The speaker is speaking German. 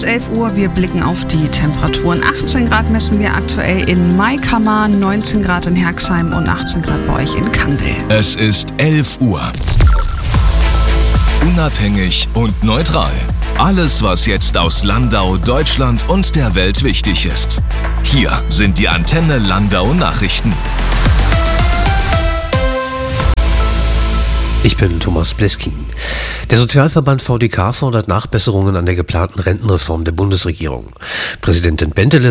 11 Uhr. Wir blicken auf die Temperaturen. 18 Grad messen wir aktuell in Maikammer, 19 Grad in Herxheim und 18 Grad bei euch in Kandel. Es ist 11 Uhr. Unabhängig und neutral. Alles, was jetzt aus Landau, Deutschland und der Welt wichtig ist. Hier sind die Antenne Landau Nachrichten. Ich bin Thomas Bleskin. Der Sozialverband VDK fordert Nachbesserungen an der geplanten Rentenreform der Bundesregierung. Präsidentin Bentele